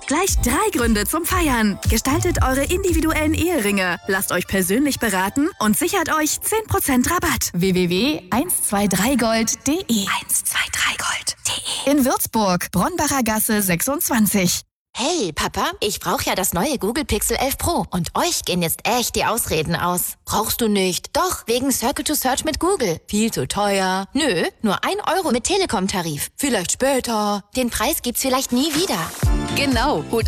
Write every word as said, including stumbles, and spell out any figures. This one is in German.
Gleich drei Gründe zum Feiern. Gestaltet eure individuellen Eheringe, lasst euch persönlich beraten und sichert euch zehn Prozent Rabatt. w w w punkt eins zwei drei gold punkt de eins zwei drei gold punkt de In Würzburg, Bronbacher Gasse sechsundzwanzig. Hey, Papa, ich brauche ja das neue Google Pixel elf Pro und euch gehen jetzt echt die Ausreden aus. Brauchst du nicht? Doch, wegen Circle to Search mit Google. Viel zu teuer. Nö, nur ein Euro mit Telekom-Tarif. Vielleicht später. Den Preis gibt's vielleicht nie wieder. Genau.